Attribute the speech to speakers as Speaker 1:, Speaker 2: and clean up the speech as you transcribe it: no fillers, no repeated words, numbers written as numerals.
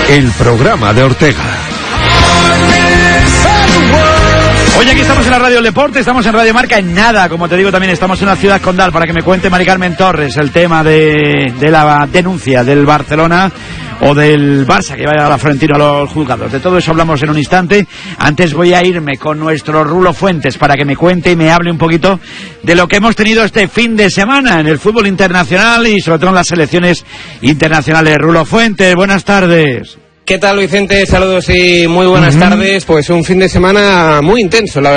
Speaker 1: El programa de Ortega.
Speaker 2: Hoy aquí estamos en la Radio del Deporte, estamos en Radio Marca en nada, como te digo también estamos en la ciudad condal para que me cuente Mari Carmen Torres el tema de la denuncia del Barcelona o del Barça que vaya a la Florentino a los juzgados. De todo eso hablamos en un instante. Antes voy a irme con nuestro Rulo Fuentes para que me cuente y me hable un poquito de lo que hemos tenido este fin de semana en el fútbol internacional y sobre todo en las selecciones internacionales. Rulo Fuentes, buenas tardes.
Speaker 3: ¿Qué tal, Vicente? Saludos y muy buenas tardes. Pues un fin de semana muy intenso, la verdad.